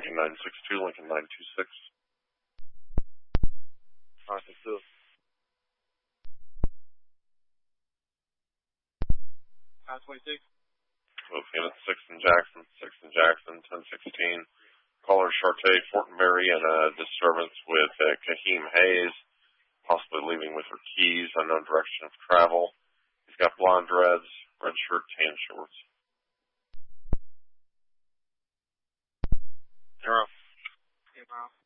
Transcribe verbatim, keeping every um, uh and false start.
Lincoln nine six two, Lincoln nine two six. nine six two. nine twenty-six. Lieutenant six in Jackson, six in Jackson, ten sixteen. Caller Charte, Fortenberry, and a disturbance with uh, Kahim Hayes, possibly leaving with her keys, unknown direction of travel. He's got blonde dreads, red shirt, tan shorts. Zero. Zero.